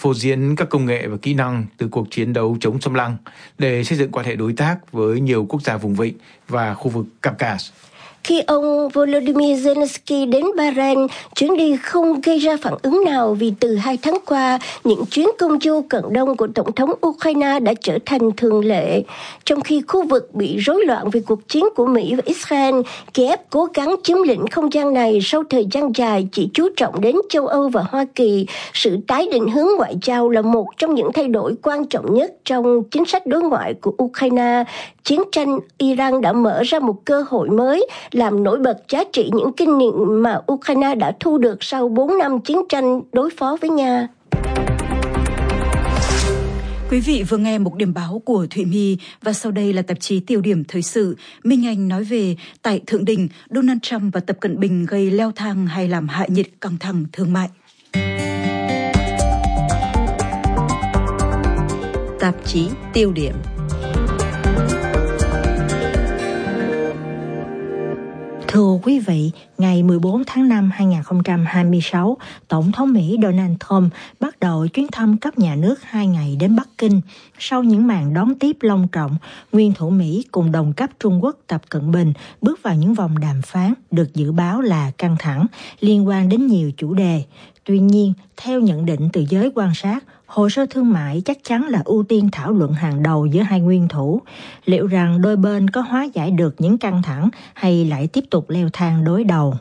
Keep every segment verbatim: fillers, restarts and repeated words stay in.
phô diễn các công nghệ và kỹ năng từ cuộc chiến đấu chống xâm lăng để xây dựng quan hệ đối tác với nhiều quốc gia vùng vịnh và khu vực Caucasus. Khi ông Volodymyr Zelensky đến Bahrain, chuyến đi không gây ra phản ứng nào vì từ hai tháng qua, những chuyến công du cận đông của Tổng thống Ukraine đã trở thành thường lệ. Trong khi khu vực bị rối loạn vì cuộc chiến của Mỹ và Israel, Kiev cố gắng chiếm lĩnh không gian này sau thời gian dài chỉ chú trọng đến châu Âu và Hoa Kỳ. Sự tái định hướng ngoại giao là một trong những thay đổi quan trọng nhất trong chính sách đối ngoại của Ukraine. Chiến tranh Iran đã mở ra một cơ hội mới, làm nổi bật giá trị những kinh nghiệm mà Ukraine đã thu được sau bốn năm chiến tranh đối phó với Nga. Quý vị vừa nghe một điểm báo của Thụy My và sau đây là tạp chí Tiêu điểm thời sự. Minh Anh nói về tại Thượng Đỉnh, Donald Trump và Tập Cận Bình gây leo thang hay làm hạ nhiệt căng thẳng thương mại. Tạp chí Tiêu điểm. Thưa quý vị, ngày mười bốn tháng năm năm hai nghìn không trăm hai mươi sáu, Tổng thống Mỹ Donald Trump bắt đầu chuyến thăm cấp nhà nước hai ngày đến Bắc Kinh. Sau những màn đón tiếp long trọng, nguyên thủ Mỹ cùng đồng cấp Trung Quốc Tập Cận Bình bước vào những vòng đàm phán được dự báo là căng thẳng, liên quan đến nhiều chủ đề. Tuy nhiên, theo nhận định từ giới quan sát, hồ sơ thương mại chắc chắn là ưu tiên thảo luận hàng đầu giữa hai nguyên thủ. Liệu rằng đôi bên có hóa giải được những căng thẳng hay lại tiếp tục leo thang đối đầu?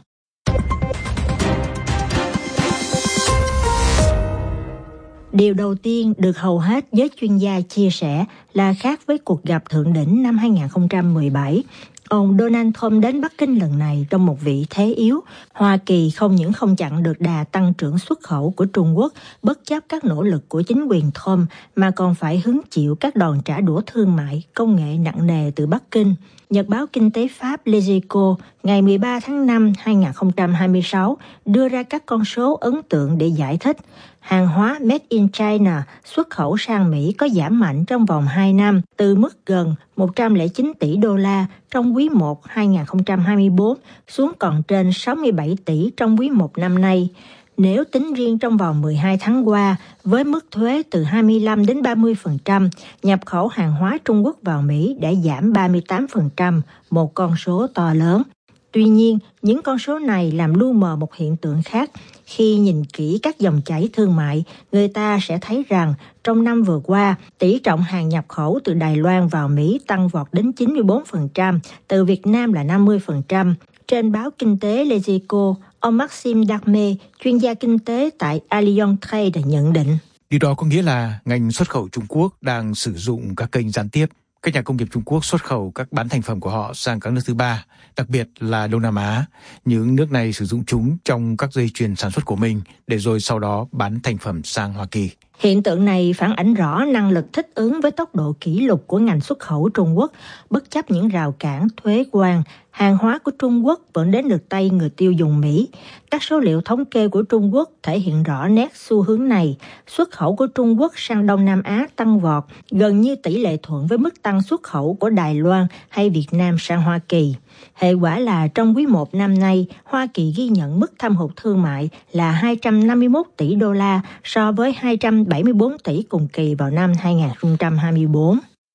Điều đầu tiên được hầu hết giới chuyên gia chia sẻ là khác với cuộc gặp thượng đỉnh năm hai nghìn không trăm mười bảy. Ông Donald Trump đến Bắc Kinh lần này trong một vị thế yếu. Hoa Kỳ không những không chặn được đà tăng trưởng xuất khẩu của Trung Quốc bất chấp các nỗ lực của chính quyền Trump, mà còn phải hứng chịu các đòn trả đũa thương mại, công nghệ nặng nề từ Bắc Kinh. Nhật báo kinh tế Pháp Les Echos ngày mười ba tháng năm năm hai nghìn không trăm hai mươi sáu đưa ra các con số ấn tượng để giải thích. Hàng hóa Made in China xuất khẩu sang Mỹ có giảm mạnh trong vòng hai năm, từ mức gần một trăm lẻ chín tỷ đô la trong quý một hai nghìn không trăm hai mươi tư xuống còn trên sáu mươi bảy tỷ trong quý một năm nay. Nếu tính riêng trong vòng mười hai tháng qua, với mức thuế từ hai mươi lăm đến ba mươi phần trăm, nhập khẩu hàng hóa Trung Quốc vào Mỹ đã giảm ba mươi tám phần trăm, một con số to lớn. Tuy nhiên, những con số này làm lu mờ một hiện tượng khác. Khi nhìn kỹ các dòng chảy thương mại, người ta sẽ thấy rằng trong năm vừa qua, tỷ trọng hàng nhập khẩu từ Đài Loan vào Mỹ tăng vọt đến chín mươi bốn phần trăm, từ Việt Nam là năm mươi phần trăm. Trên báo kinh tế Les Echos, ông Maxime Darmé, chuyên gia kinh tế tại Allianz Trade nhận định. Điều đó có nghĩa là ngành xuất khẩu Trung Quốc đang sử dụng các kênh gián tiếp. Các nhà công nghiệp Trung Quốc xuất khẩu các bán thành phẩm của họ sang các nước thứ ba, đặc biệt là Đông Nam Á. Những nước này sử dụng chúng trong các dây chuyền sản xuất của mình để rồi sau đó bán thành phẩm sang Hoa Kỳ. Hiện tượng này phản ánh rõ năng lực thích ứng với tốc độ kỷ lục của ngành xuất khẩu Trung Quốc, bất chấp những rào cản thuế quan. Hàng hóa của Trung Quốc vẫn đến được tay người tiêu dùng Mỹ. Các số liệu thống kê của Trung Quốc thể hiện rõ nét xu hướng này. Xuất khẩu của Trung Quốc sang Đông Nam Á tăng vọt, gần như tỷ lệ thuận với mức tăng xuất khẩu của Đài Loan hay Việt Nam sang Hoa Kỳ. Hệ quả là trong quý một năm nay, Hoa Kỳ ghi nhận mức thâm hụt thương mại là hai trăm năm mươi mốt tỷ đô la so với hai trăm bảy mươi tư tỷ cùng kỳ vào năm hai nghìn không trăm hai mươi tư.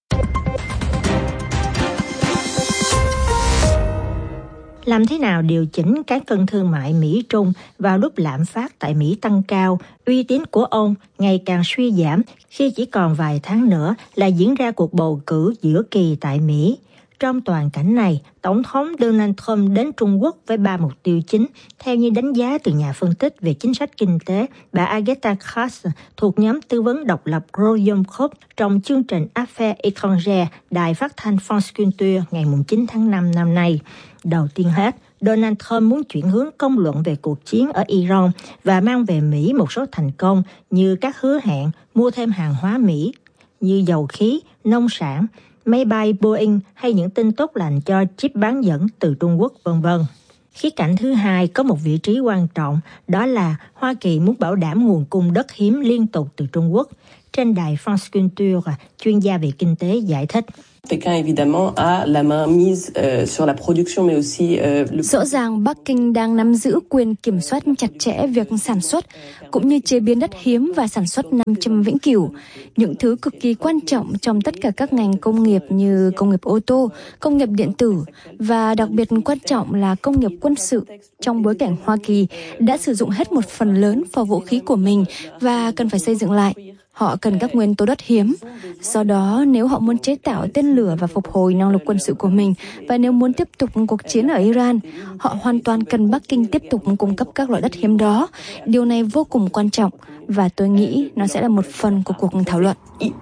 Làm thế nào điều chỉnh cán cân thương mại Mỹ-Trung vào lúc lạm phát tại Mỹ tăng cao, uy tín của ông ngày càng suy giảm khi chỉ còn vài tháng nữa là diễn ra cuộc bầu cử giữa kỳ tại Mỹ? Trong toàn cảnh này, Tổng thống Donald Trump đến Trung Quốc với ba mục tiêu chính, theo như đánh giá từ nhà phân tích về chính sách kinh tế, bà Agatha Katz thuộc nhóm tư vấn độc lập Royal Corp trong chương trình Affaires étrangères đài phát thanh France Culture ngày chín tháng năm năm nay. Đầu tiên hết, Donald Trump muốn chuyển hướng công luận về cuộc chiến ở Iran và mang về Mỹ một số thành công như các hứa hẹn mua thêm hàng hóa Mỹ như dầu khí, nông sản, máy bay Boeing hay những tin tốt lành cho chip bán dẫn từ Trung Quốc, vân vân. Khía cạnh thứ hai có một vị trí quan trọng, đó là Hoa Kỳ muốn bảo đảm nguồn cung đất hiếm liên tục từ Trung Quốc. trên đài France Culture, chuyên gia về kinh tế giải thích. Rõ ràng Bắc Kinh đang nắm giữ quyền kiểm soát chặt chẽ việc sản xuất, cũng như chế biến đất hiếm và sản xuất nam châm vĩnh cửu, những thứ cực kỳ quan trọng trong tất cả các ngành công nghiệp như công nghiệp ô tô, công nghiệp điện tử và đặc biệt quan trọng là công nghiệp quân sự, trong bối cảnh Hoa Kỳ đã sử dụng hết một phần lớn phò vũ khí của mình và cần phải xây dựng lại. Họ cần các nguyên tố đất hiếm. Do đó, nếu họ muốn chế tạo tên lửa và phục hồi năng lực quân sự của mình, và nếu muốn tiếp tục cuộc chiến ở Iran, họ hoàn toàn cần Bắc Kinh tiếp tục cung cấp các loại đất hiếm đó. Điều này vô cùng quan trọng, và tôi nghĩ nó sẽ là một phần của cuộc thảo luận.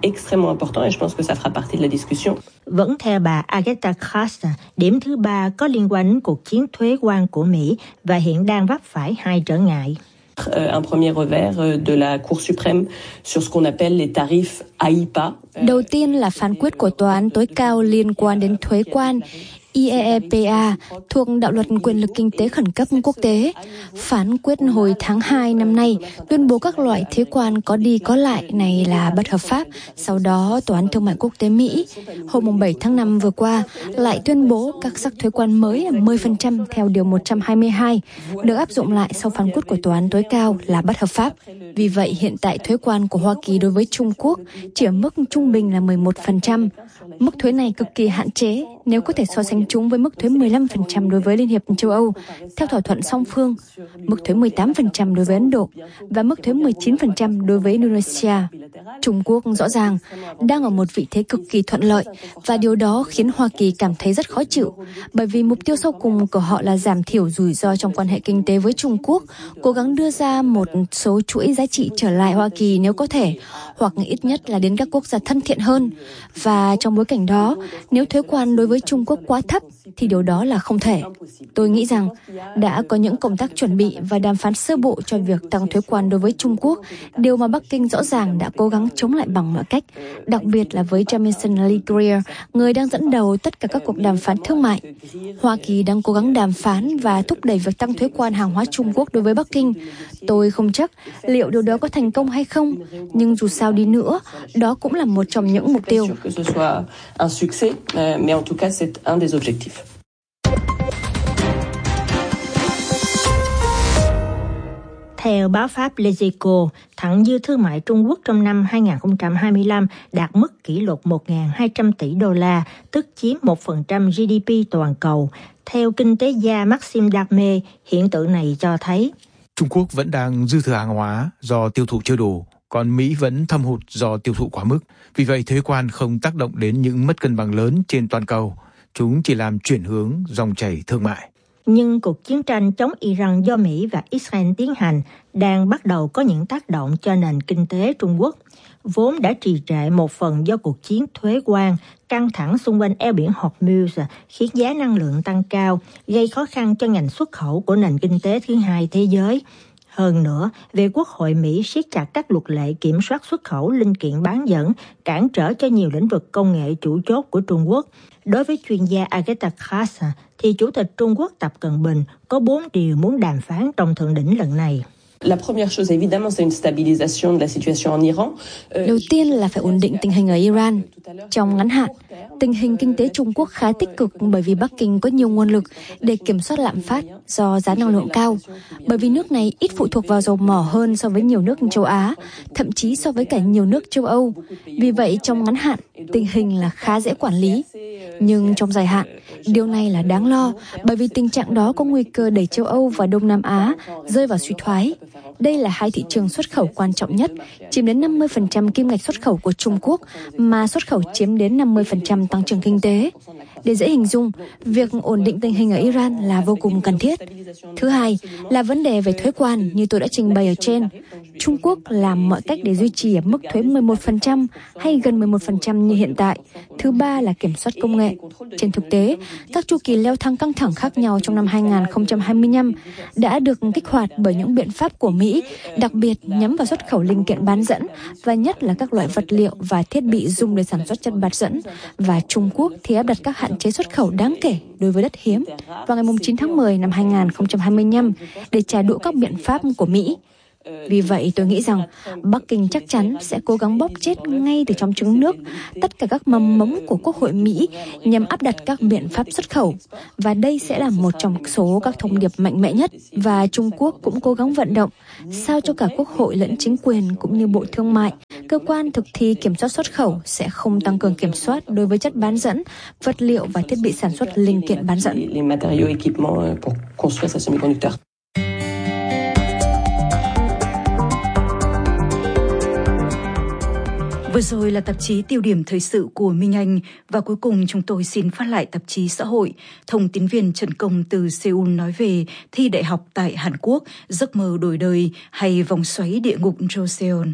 Vẫn theo bà Agatha Krass, điểm thứ ba có liên quan đến cuộc chiến thuế quan của Mỹ và hiện đang vấp phải hai trở ngại. Un premier revers de la Cour suprême sur ce qu'on appelle les tarifs A I P A. Đầu tiên là phán quyết của Tòa án tối cao liên quan đến thuế quan I E E P A thuộc đạo luật quyền lực kinh tế khẩn cấp quốc tế. Phán quyết hồi tháng hai năm nay tuyên bố các loại thuế quan có đi có lại này là bất hợp pháp. Sau đó, Tòa án Thương mại Quốc tế Mỹ hôm bảy tháng năm vừa qua lại tuyên bố các sắc thuế quan mới là mười phần trăm theo Điều một trăm hai mươi hai được áp dụng lại sau phán quyết của Tòa án tối cao là bất hợp pháp. Vì vậy, hiện tại thuế quan của Hoa Kỳ đối với Trung Quốc chỉ ở mức trung bình là mười một phần trăm. Mức thuế này cực kỳ hạn chế nếu có thể so sánh chúng với mức thuế mười lăm phần trăm đối với Liên hiệp châu Âu, theo thỏa thuận song phương, mức thuế mười tám phần trăm đối với Ấn Độ và mức thuế mười chín phần trăm đối với Indonesia. Trung Quốc rõ ràng đang ở một vị thế cực kỳ thuận lợi, và điều đó khiến Hoa Kỳ cảm thấy rất khó chịu, bởi vì mục tiêu sau cùng của họ là giảm thiểu rủi ro trong quan hệ kinh tế với Trung Quốc, cố gắng đưa ra một số chuỗi giá trị trở lại Hoa Kỳ nếu có thể, hoặc ít nhất là đến các quốc gia thân thiện hơn. Và trong bối cảnh đó, nếu thuế quan đối với Trung Quốc quá thấp thì điều đó là không thể. Tôi nghĩ rằng đã có những công tác chuẩn bị và đàm phán sơ bộ cho việc tăng thuế quan đối với Trung Quốc, điều mà Bắc Kinh rõ ràng đã cố gắng chống lại bằng mọi cách, đặc biệt là với Jamieson Lee Greer, người đang dẫn đầu tất cả các cuộc đàm phán thương mại. Hoa Kỳ đang cố gắng đàm phán và thúc đẩy việc tăng thuế quan hàng hóa Trung Quốc đối với Bắc Kinh. Tôi không chắc liệu điều đó có thành công hay không, nhưng dù sao đi nữa, đó cũng là một trong những mục tiêu. Theo báo Pháp Les Echos, thặng dư thương mại Trung Quốc trong năm hai không hai lăm đạt mức kỷ lục một nghìn hai trăm tỷ đô la, tức chiếm một phần trăm G D P toàn cầu. Theo kinh tế gia Maxime Darmé, hiện tượng này cho thấy Trung Quốc vẫn đang dư thừa hàng hóa do tiêu thụ chưa đủ, còn Mỹ vẫn thâm hụt do tiêu thụ quá mức. Vì vậy, thuế quan không tác động đến những mất cân bằng lớn trên toàn cầu. Chúng chỉ làm chuyển hướng dòng chảy thương mại. Nhưng cuộc chiến tranh chống Iran do Mỹ và Israel tiến hành đang bắt đầu có những tác động cho nền kinh tế Trung Quốc, vốn đã trì trệ một phần do cuộc chiến thuế quan, căng thẳng xung quanh eo biển Hormuz khiến giá năng lượng tăng cao, gây khó khăn cho ngành xuất khẩu của nền kinh tế thứ hai thế giới. Hơn nữa, việc Quốc hội Mỹ siết chặt các luật lệ kiểm soát xuất khẩu linh kiện bán dẫn, cản trở cho nhiều lĩnh vực công nghệ chủ chốt của Trung Quốc. Đối với chuyên gia Agatha Krass, thì Chủ tịch Trung Quốc Tập Cận Bình có bốn điều muốn đàm phán trong thượng đỉnh lần này. La première chose, évidemment, c'est une stabilisation de la situation en Iran. Đầu tiên là phải ổn định tình hình ở Iran. Trong ngắn hạn, tình hình kinh tế Trung Quốc khá tích cực bởi vì Bắc Kinh có nhiều nguồn lực để kiểm soát lạm phát do giá năng lượng cao. Bởi vì nước này ít phụ thuộc vào dầu mỏ hơn so với nhiều nước châu Á, thậm chí so với cả nhiều nước châu Âu. Vì vậy, trong ngắn hạn, tình hình là khá dễ quản lý. Nhưng trong dài hạn, điều này là đáng lo bởi vì tình trạng đó có nguy cơ đẩy châu Âu và Đông Nam Á rơi vào suy thoái. Đây là hai thị trường xuất khẩu quan trọng nhất, chiếm đến năm mươi phần trăm kim ngạch xuất khẩu của Trung Quốc, mà xuất khẩu chiếm đến năm mươi phần trăm tăng trưởng kinh tế. Để dễ hình dung, việc ổn định tình hình ở Iran là vô cùng cần thiết. Thứ hai là vấn đề về thuế quan như tôi đã trình bày ở trên. Trung Quốc làm mọi cách để duy trì ở mức thuế mười một phần trăm hay gần mười một phần trăm như hiện tại. Thứ ba là kiểm soát công nghệ. Trên thực tế, các chu kỳ leo thang căng thẳng khác nhau trong năm hai không hai lăm đã được kích hoạt bởi những biện pháp của Mỹ, đặc biệt nhắm vào xuất khẩu linh kiện bán dẫn và nhất là các loại vật liệu và thiết bị dùng để sản xuất chất bán dẫn. Và Trung Quốc thì áp đặt các hạn chế xuất khẩu đáng kể đối với đất hiếm vào ngày chín tháng mười năm hai không hai lăm để trả đũa các biện pháp của Mỹ. Vì vậy tôi nghĩ rằng Bắc Kinh chắc chắn sẽ cố gắng bóp chết ngay từ trong trứng nước tất cả các mầm mống của Quốc hội Mỹ nhằm áp đặt các biện pháp xuất khẩu. Và đây sẽ là một trong số các thông điệp mạnh mẽ nhất. Và Trung Quốc cũng cố gắng vận động sao cho cả Quốc hội lẫn chính quyền cũng như Bộ Thương mại, cơ quan thực thi kiểm soát xuất khẩu sẽ không tăng cường kiểm soát đối với chất bán dẫn, vật liệu và thiết bị sản xuất linh kiện bán dẫn. Vừa rồi là tạp chí Tiêu điểm thời sự của Minh Anh và cuối cùng chúng tôi xin phát lại tạp chí xã hội. Thông tín viên Trần Công từ Seoul nói về thi đại học tại Hàn Quốc, giấc mơ đổi đời hay vòng xoáy địa ngục Joseon.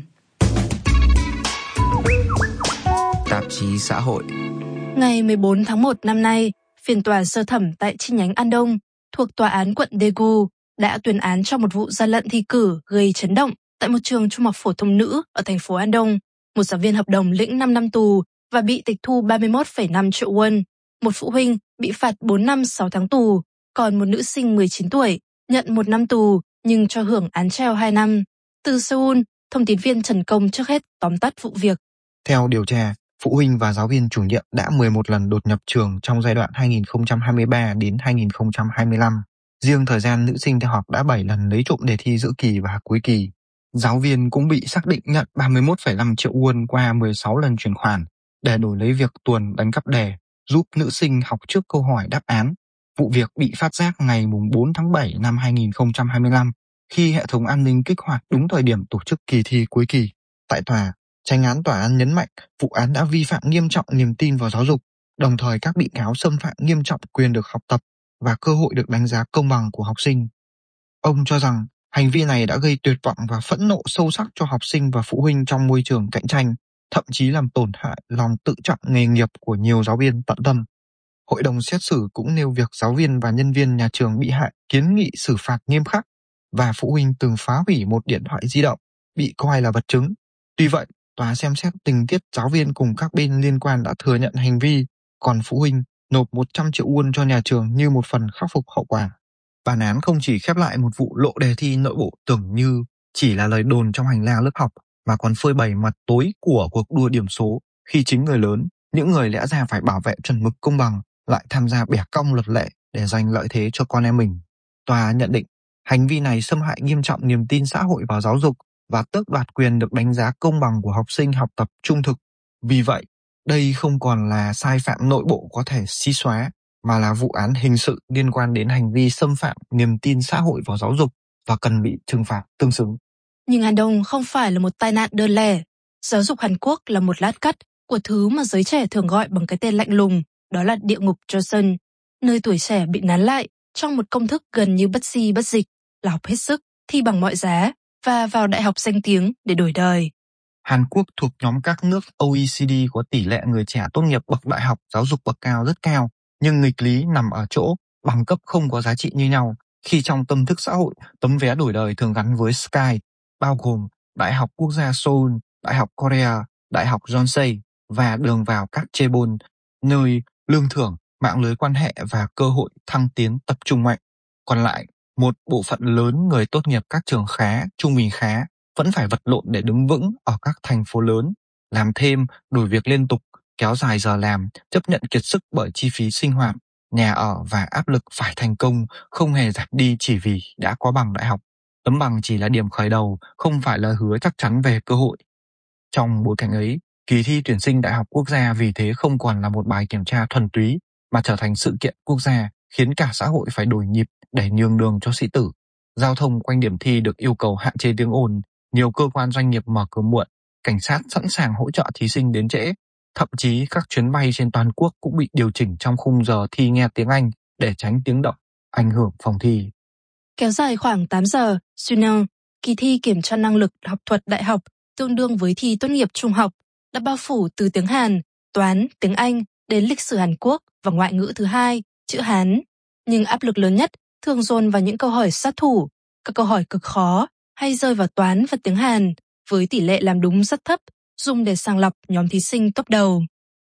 Tạp chí xã hội. Ngày mười bốn tháng một năm nay, phiên tòa sơ thẩm tại chi nhánh An Đông thuộc tòa án quận Daegu đã tuyên án cho một vụ gian lận thi cử gây chấn động tại một trường trung học phổ thông nữ ở thành phố An Đông. Một giáo viên hợp đồng lĩnh năm năm tù và bị tịch thu ba mươi mốt phẩy năm triệu won. Một phụ huynh bị phạt bốn năm sáu tháng tù, còn một nữ sinh mười chín tuổi nhận một năm tù nhưng cho hưởng án treo hai năm. Từ Seoul, thông tín viên Trần Công trước hết tóm tắt vụ việc. Theo điều tra, phụ huynh và giáo viên chủ nhiệm đã mười một lần đột nhập trường trong giai đoạn hai nghìn không trăm hai mươi ba đến hai nghìn không trăm hai mươi lăm. Riêng thời gian nữ sinh theo học đã bảy lần lấy trộm đề thi giữa kỳ và cuối kỳ. Giáo viên cũng bị xác định nhận ba mươi mốt phẩy năm triệu won qua mười sáu lần chuyển khoản để đổi lấy việc tuồn đánh cắp đề, giúp nữ sinh học trước câu hỏi đáp án. Vụ việc bị phát giác ngày bốn tháng bảy năm hai nghìn không trăm hai mươi lăm khi hệ thống an ninh kích hoạt đúng thời điểm tổ chức kỳ thi cuối kỳ. Tại tòa, chánh án tòa án nhấn mạnh vụ án đã vi phạm nghiêm trọng niềm tin vào giáo dục, đồng thời các bị cáo xâm phạm nghiêm trọng quyền được học tập và cơ hội được đánh giá công bằng của học sinh. Ông cho rằng hành vi này đã gây tuyệt vọng và phẫn nộ sâu sắc cho học sinh và phụ huynh trong môi trường cạnh tranh, thậm chí làm tổn hại lòng tự trọng nghề nghiệp của nhiều giáo viên tận tâm. Hội đồng xét xử cũng nêu việc giáo viên và nhân viên nhà trường bị hại kiến nghị xử phạt nghiêm khắc và phụ huynh từng phá hủy một điện thoại di động bị coi là vật chứng. Tuy vậy, tòa xem xét tình tiết giáo viên cùng các bên liên quan đã thừa nhận hành vi, còn phụ huynh nộp một trăm triệu won cho nhà trường như một phần khắc phục hậu quả. Bản án không chỉ khép lại một vụ lộ đề thi nội bộ tưởng như chỉ là lời đồn trong hành lang lớp học, mà còn phơi bày mặt tối của cuộc đua điểm số khi chính người lớn, những người lẽ ra phải bảo vệ chuẩn mực công bằng, lại tham gia bẻ cong luật lệ để giành lợi thế cho con em mình. Tòa nhận định hành vi này xâm hại nghiêm trọng niềm tin xã hội vào giáo dục và tước đoạt quyền được đánh giá công bằng của học sinh học tập trung thực. Vì vậy, đây không còn là sai phạm nội bộ có thể xí xóa, mà là vụ án hình sự liên quan đến hành vi xâm phạm niềm tin xã hội vào giáo dục và cần bị trừng phạt tương xứng. Nhưng An Đông không phải là một tai nạn đơn lẻ. Giáo dục Hàn Quốc là một lát cắt của thứ mà giới trẻ thường gọi bằng cái tên lạnh lùng, đó là địa ngục Joseon, nơi tuổi trẻ bị nán lại trong một công thức gần như bất di bất dịch là học hết sức, thi bằng mọi giá và vào đại học danh tiếng để đổi đời. Hàn Quốc thuộc nhóm các nước O E C D có tỷ lệ người trẻ tốt nghiệp bậc đại học giáo dục bậc cao rất cao, nhưng nghịch lý nằm ở chỗ bằng cấp không có giá trị như nhau, khi trong tâm thức xã hội, tấm vé đổi đời thường gắn với Sky, bao gồm Đại học Quốc gia Seoul, Đại học Korea, Đại học Yonsei và đường vào các chaebol, nơi lương thưởng, mạng lưới quan hệ và cơ hội thăng tiến tập trung mạnh. Còn lại, một bộ phận lớn người tốt nghiệp các trường khá, trung bình khá vẫn phải vật lộn để đứng vững ở các thành phố lớn, làm thêm, đổi việc liên tục, kéo dài giờ làm, chấp nhận kiệt sức bởi chi phí sinh hoạt, nhà ở và áp lực phải thành công không hề giảm đi chỉ vì đã có bằng đại học. Tấm bằng chỉ là điểm khởi đầu, không phải là hứa chắc chắn về cơ hội. Trong bối cảnh ấy, kỳ thi tuyển sinh đại học quốc gia vì thế không còn là một bài kiểm tra thuần túy, mà trở thành sự kiện quốc gia, khiến cả xã hội phải đổi nhịp để nhường đường cho sĩ tử. Giao thông quanh điểm thi được yêu cầu hạn chế tiếng ồn, nhiều cơ quan doanh nghiệp mở cửa muộn, cảnh sát sẵn sàng hỗ trợ thí sinh đến trễ. Thậm chí các chuyến bay trên toàn quốc cũng bị điều chỉnh trong khung giờ thi nghe tiếng Anh để tránh tiếng động, ảnh hưởng phòng thi. Kéo dài khoảng tám giờ, Sunan, kỳ thi kiểm tra năng lực học thuật đại học tương đương với thi tốt nghiệp trung học, đã bao phủ từ tiếng Hàn, toán, tiếng Anh đến lịch sử Hàn Quốc và ngoại ngữ thứ hai, chữ Hán. Nhưng áp lực lớn nhất thường dồn vào những câu hỏi sát thủ, các câu hỏi cực khó hay rơi vào toán và tiếng Hàn, với tỷ lệ làm đúng rất thấp, dùng để sàng lọc nhóm thí sinh top đầu.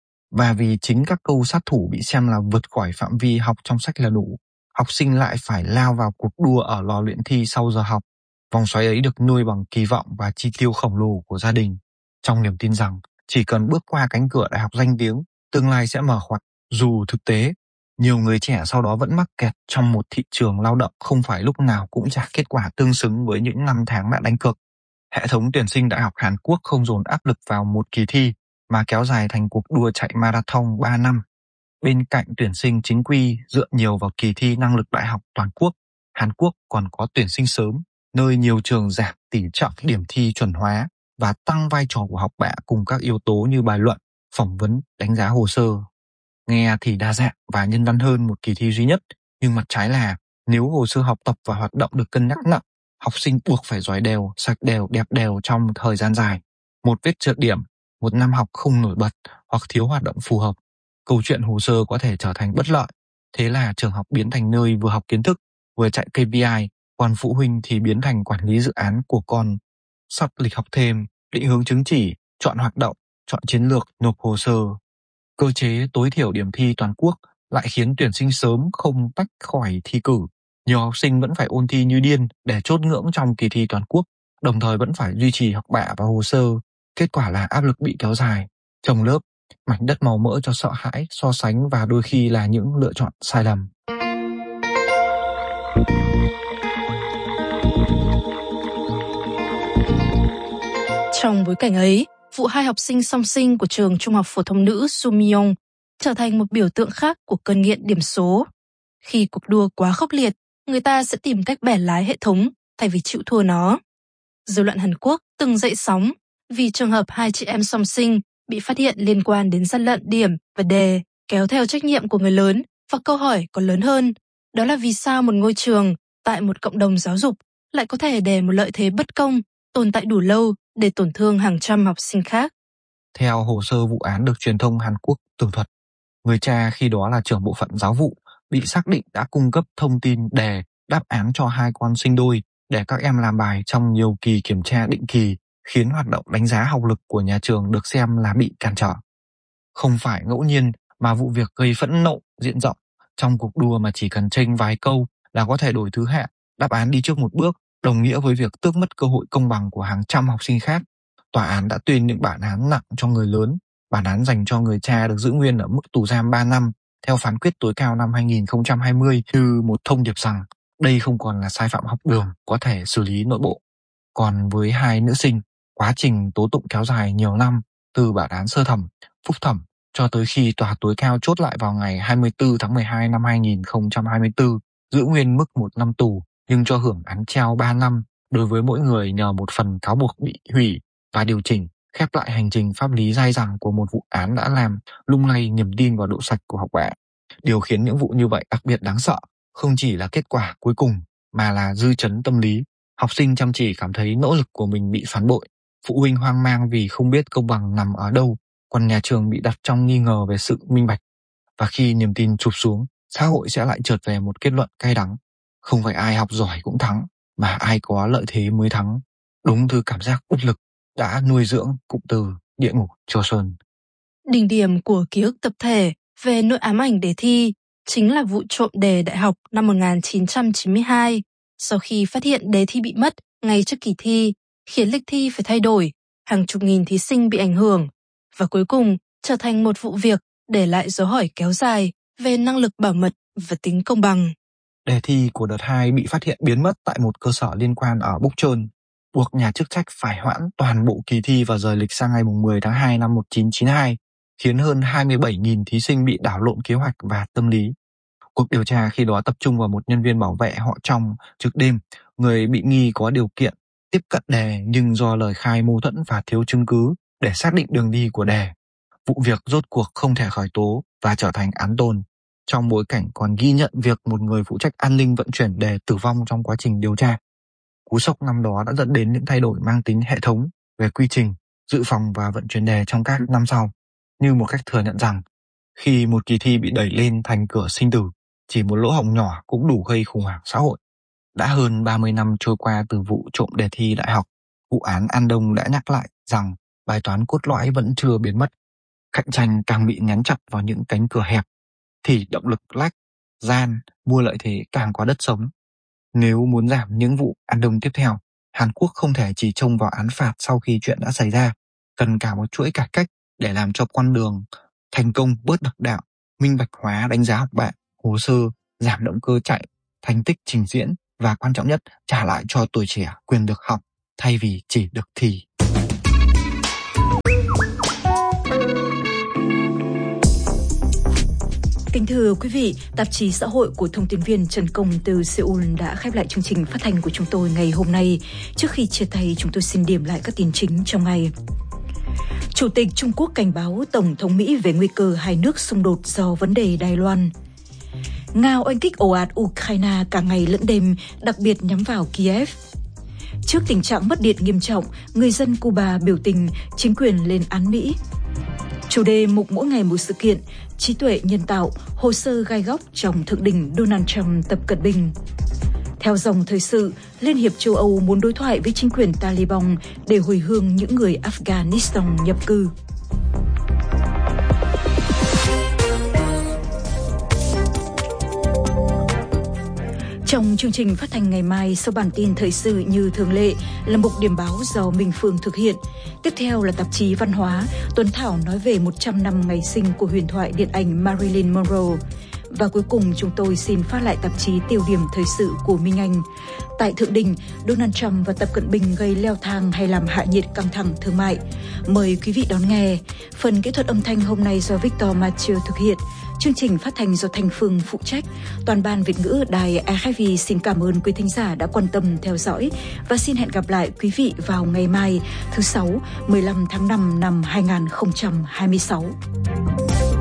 Và vì chính các câu sát thủ bị xem là vượt khỏi phạm vi học trong sách là đủ, học sinh lại phải lao vào cuộc đua ở lò luyện thi sau giờ học. Vòng xoáy ấy được nuôi bằng kỳ vọng và chi tiêu khổng lồ của gia đình, trong niềm tin rằng chỉ cần bước qua cánh cửa đại học danh tiếng, tương lai sẽ mở ngoặt. Dù thực tế, nhiều người trẻ sau đó vẫn mắc kẹt trong một thị trường lao động không phải lúc nào cũng trả kết quả tương xứng với những năm tháng đã đánh cược. Hệ thống tuyển sinh đại học Hàn Quốc không dồn áp lực vào một kỳ thi mà kéo dài thành cuộc đua chạy marathon ba năm. Bên cạnh tuyển sinh chính quy dựa nhiều vào kỳ thi năng lực đại học toàn quốc, Hàn Quốc còn có tuyển sinh sớm, nơi nhiều trường giảm tỷ trọng điểm thi chuẩn hóa và tăng vai trò của học bạ cùng các yếu tố như bài luận, phỏng vấn, đánh giá hồ sơ. Nghe thì đa dạng và nhân văn hơn một kỳ thi duy nhất, nhưng mặt trái là nếu hồ sơ học tập và hoạt động được cân nhắc nặng, học sinh buộc phải giỏi đều, sạch đều, đẹp đều trong thời gian dài. Một vết trượt điểm, một năm học không nổi bật hoặc thiếu hoạt động phù hợp, câu chuyện hồ sơ có thể trở thành bất lợi. Thế là trường học biến thành nơi vừa học kiến thức, vừa chạy ca pê i, còn phụ huynh thì biến thành quản lý dự án của con. Sắp lịch học thêm, định hướng chứng chỉ, chọn hoạt động, chọn chiến lược, nộp hồ sơ. Cơ chế tối thiểu điểm thi toàn quốc lại khiến tuyển sinh sớm không tách khỏi thi cử. Nhiều học sinh vẫn phải ôn thi như điên để chốt ngưỡng trong kỳ thi toàn quốc, đồng thời vẫn phải duy trì học bạ và hồ sơ. Kết quả là áp lực bị kéo dài, chồng lớp, mảnh đất màu mỡ cho sợ hãi, so sánh và đôi khi là những lựa chọn sai lầm. Trong bối cảnh ấy, vụ hai học sinh song sinh của trường trung học phổ thông nữ Sumyong trở thành một biểu tượng khác của cơn nghiện điểm số. Khi cuộc đua quá khốc liệt, người ta sẽ tìm cách bẻ lái hệ thống thay vì chịu thua nó. Dư luận Hàn Quốc từng dậy sóng vì trường hợp hai chị em song sinh bị phát hiện liên quan đến gian lận điểm và đề, kéo theo trách nhiệm của người lớn, và câu hỏi còn lớn hơn, đó là vì sao một ngôi trường tại một cộng đồng giáo dục lại có thể để một lợi thế bất công tồn tại đủ lâu để tổn thương hàng trăm học sinh khác. Theo hồ sơ vụ án được truyền thông Hàn Quốc tường thuật, người cha khi đó là trưởng bộ phận giáo vụ bị xác định đã cung cấp thông tin đề, đáp án cho hai con sinh đôi để các em làm bài trong nhiều kỳ kiểm tra định kỳ, khiến hoạt động đánh giá học lực của nhà trường được xem là bị cản trở. Không phải ngẫu nhiên mà vụ việc gây phẫn nộ diện rộng. Trong cuộc đua mà chỉ cần chênh vài câu là có thể đổi thứ hạng, đáp án đi trước một bước, đồng nghĩa với việc tước mất cơ hội công bằng của hàng trăm học sinh khác. Tòa án đã tuyên những bản án nặng cho người lớn, bản án dành cho người cha được giữ nguyên ở mức tù giam ba năm, theo phán quyết tối cao năm hai nghìn không trăm hai mươi, như một thông điệp rằng đây không còn là sai phạm học đường có thể xử lý nội bộ. Còn với hai nữ sinh, quá trình tố tụng kéo dài nhiều năm, từ bản án sơ thẩm, phúc thẩm cho tới khi tòa tối cao chốt lại vào ngày hai mươi tư tháng mười hai năm hai nghìn không trăm hai mươi tư, giữ nguyên mức một năm tù nhưng cho hưởng án treo ba năm đối với mỗi người nhờ một phần cáo buộc bị hủy và điều chỉnh, khép lại hành trình pháp lý dai dẳng của một vụ án đã làm lung lay niềm tin vào độ sạch của học bạ. Điều khiến những vụ như vậy đặc biệt đáng sợ không chỉ là kết quả cuối cùng mà là dư chấn tâm lý. Học sinh chăm chỉ cảm thấy nỗ lực của mình bị phản bội, phụ huynh hoang mang vì không biết công bằng nằm ở đâu, còn nhà trường bị đặt trong nghi ngờ về sự minh bạch. Và khi niềm tin chụp xuống, xã hội sẽ lại trượt về một kết luận cay đắng. Không phải ai học giỏi cũng thắng, mà ai có lợi thế mới thắng. Đúng thứ cảm giác bất lực đã nuôi dưỡng cụm từ địa ngục Chosun. Đỉnh điểm của ký ức tập thể về nỗi ám ảnh đề thi chính là vụ trộm đề đại học năm một nghìn chín trăm chín mươi hai. Sau khi phát hiện đề thi bị mất ngay trước kỳ thi, khiến lịch thi phải thay đổi, hàng chục nghìn thí sinh bị ảnh hưởng, và cuối cùng trở thành một vụ việc để lại dấu hỏi kéo dài về năng lực bảo mật và tính công bằng. Đề thi của đợt hai bị phát hiện biến mất tại một cơ sở liên quan ở Bukchon, buộc nhà chức trách phải hoãn toàn bộ kỳ thi và rời lịch sang ngày mười tháng hai năm một nghìn chín trăm chín mươi hai, khiến hơn hai mươi bảy nghìn thí sinh bị đảo lộn kế hoạch và tâm lý. Cuộc điều tra khi đó tập trung vào một nhân viên bảo vệ họ Trong trực đêm, người bị nghi có điều kiện tiếp cận đề nhưng do lời khai mâu thuẫn và thiếu chứng cứ để xác định đường đi của đề. Vụ việc rốt cuộc không thể khởi tố và trở thành án tồn, trong bối cảnh còn ghi nhận việc một người phụ trách an ninh vận chuyển đề tử vong trong quá trình điều tra. Cú sốc năm đó đã dẫn đến những thay đổi mang tính hệ thống về quy trình, dự phòng và vận chuyển đề trong các năm sau, như một cách thừa nhận rằng khi một kỳ thi bị đẩy lên thành cửa sinh tử, chỉ một lỗ hổng nhỏ cũng đủ gây khủng hoảng xã hội. Đã hơn ba mươi năm trôi qua từ vụ trộm đề thi đại học, vụ án An Đông đã nhắc lại rằng bài toán cốt lõi vẫn chưa biến mất. Cạnh tranh càng bị nhắn chặt vào những cánh cửa hẹp, thì động lực lách, gian, mua lợi thế càng có đất sống. Nếu muốn giảm những vụ An Đông tiếp theo, Hàn Quốc không thể chỉ trông vào án phạt sau khi chuyện đã xảy ra, cần cả một chuỗi cải cách để làm cho con đường thành công bớt độc đạo, minh bạch hóa đánh giá học bạ, hồ sơ, giảm động cơ chạy, thành tích trình diễn và quan trọng nhất trả lại cho tuổi trẻ quyền được học thay vì chỉ được thi. Kính thưa quý vị, tạp chí xã hội của thông tin viên Trần Công từ Seoul đã khép lại chương trình phát thanh của chúng tôi ngày hôm nay. Trước khi chia tay, chúng tôi xin điểm lại các tin chính trong ngày. Chủ tịch Trung Quốc cảnh báo Tổng thống Mỹ về nguy cơ hai nước xung đột do vấn đề Đài Loan. Nga oanh kích ồ ạt Ukraine cả ngày lẫn đêm, đặc biệt nhắm vào Kiev. Trước tình trạng mất điện nghiêm trọng, người dân Cuba biểu tình, chính quyền lên án Mỹ. Chủ đề mục mỗi ngày một sự kiện, trí tuệ nhân tạo, hồ sơ gai góc trong thượng đỉnh Donald Trump Tập Cận Bình. Theo dòng thời sự, Liên hiệp châu Âu muốn đối thoại với chính quyền Taliban để hồi hương những người Afghanistan nhập cư. Trong chương trình phát thanh ngày mai, sau bản tin thời sự như thường lệ là mục điểm báo do Minh Phương thực hiện. Tiếp theo là tạp chí văn hóa, Tuấn Thảo nói về một trăm năm ngày sinh của huyền thoại điện ảnh Marilyn Monroe. Và cuối cùng chúng tôi xin phát lại tạp chí tiêu điểm thời sự của Minh Anh. Tại Thượng Đỉnh, Donald Trump và Tập Cận Bình gây leo thang hay làm hạ nhiệt căng thẳng thương mại. Mời quý vị đón nghe. Phần kỹ thuật âm thanh hôm nay do Victor Mathieu thực hiện. Chương trình phát thanh do Thanh Phương phụ trách. Toàn ban Việt ngữ Đài a ép vê xin cảm ơn quý thính giả đã quan tâm theo dõi và xin hẹn gặp lại quý vị vào ngày mai thứ Sáu, mười lăm tháng năm năm hai nghìn không trăm hai mươi sáu.